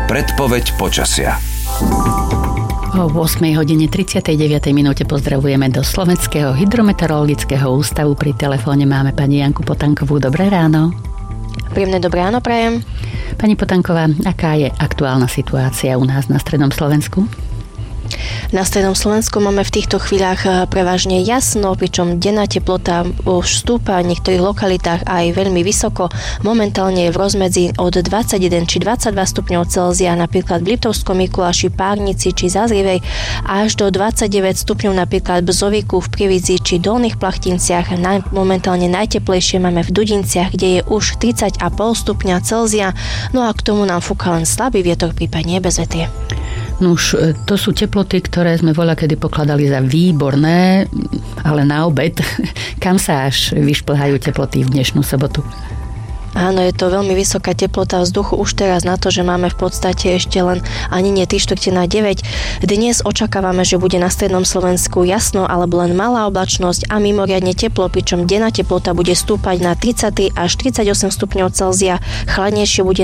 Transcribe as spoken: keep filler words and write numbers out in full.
Predpoveď počasia. O ôsmej hodine tridsiatej deviatej minúte pozdravujeme do Slovenského hydrometeorologického ústavu. Pri telefóne máme pani Janku Potankovú. Dobré ráno. Príjemné dobré ráno prajem. Pani Potanková, aká je aktuálna situácia u nás na strednom Slovensku? Na strednom Slovensku máme v týchto chvíľach prevažne jasno, pričom denná teplota už stúpa v niektorých lokalitách aj veľmi vysoko. Momentálne je v rozmedzi od dvadsaťjeden či dvadsaťdva stupňov Celzia, napríklad v Liptovskom Mikuláši, Párnici či Zazrivej, až do dvadsaťdeväť stupňov napríklad v Bzovíku, v Prividzi či Dolných Plachtinciach. Momentálne najteplejšie máme v Dudinciach, kde je už tridsať celá päť stupňa Celzia, no a k tomu nám fúka len slabý vietor, prípadne bezvetrie. Nuž, to sú teploty, ktoré sme voľakedy pokladali za výborné, ale na obed, kam sa až vyšplhajú teploty v dnešnú sobotu? Áno, je to veľmi vysoká teplota vzduchu už teraz na to, že máme v podstate ešte len ani nie tri štvrte na deväť. Dnes očakávame, že bude na strednom Slovensku jasno alebo len malá oblačnosť a mimoriadne teplo, pričom denná teplota bude stúpať na tridsať až tridsaťosem stupňov Celzia. Chladnejšie bude